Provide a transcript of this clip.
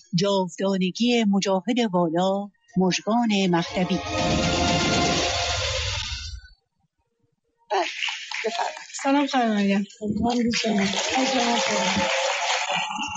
جاودانگی مجاهد والا مژگان مهدوی. بفرمایید. سلام خانم مریم.